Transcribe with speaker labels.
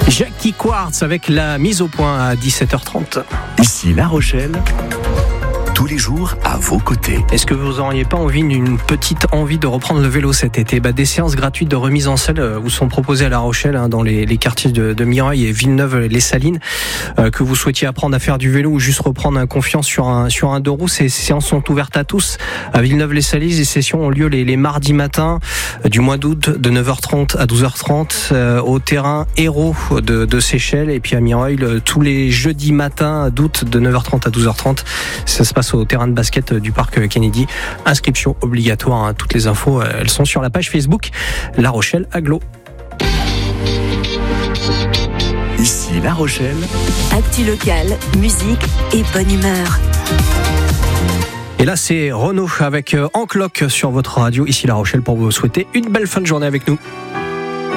Speaker 1: Jackie Quartz avec la mise au point à 17h30.
Speaker 2: Ici La Rochelle, tous les jours à vos côtés.
Speaker 1: Est-ce que vous n'auriez pas une petite envie de reprendre le vélo cet été ? Des séances gratuites de remise en selle vous sont proposées à La Rochelle, dans les quartiers de Mireuil et Villeneuve-les-Salines. Que vous souhaitiez apprendre à faire du vélo ou juste reprendre confiance sur un deux roues, ces séances sont ouvertes à tous. À Villeneuve-les-Salines, les sessions ont lieu les mardis matins du mois d'août de 9h30 à 12h30 au terrain Hérault de Seychelles, et puis à Mireuil tous les jeudis matins d'août de 9h30 à 12h30. Ça se passe au terrain de basket du parc Kennedy. Inscription obligatoire, toutes les infos elles sont sur la page Facebook La Rochelle Agglo.
Speaker 2: Ici La Rochelle,
Speaker 3: actu locale, musique et bonne humeur.
Speaker 1: Et là c'est Renaud avec Encloque sur votre radio Ici La Rochelle pour vous souhaiter une belle fin de journée avec nous.